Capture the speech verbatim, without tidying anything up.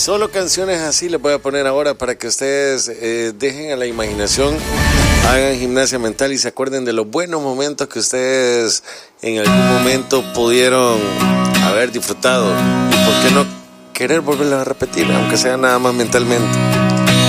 Solo canciones así les voy a poner ahora para que ustedes eh, dejen a la imaginación, hagan gimnasia mental y se acuerden de los buenos momentos que ustedes en algún momento pudieron haber disfrutado y por qué no querer volverlos a repetir, aunque sea nada más mentalmente.